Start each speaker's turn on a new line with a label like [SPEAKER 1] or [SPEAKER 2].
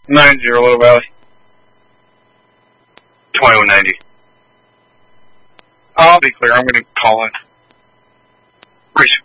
[SPEAKER 1] 90 Little Valley.
[SPEAKER 2] 2190.
[SPEAKER 1] I'll be clear. I'm going to call in.
[SPEAKER 2] Great.